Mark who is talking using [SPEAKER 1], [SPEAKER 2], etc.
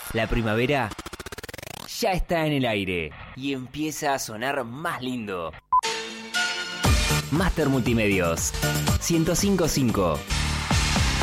[SPEAKER 1] La primavera ya está en el aire y empieza a sonar más lindo. Master Multimedios 105.5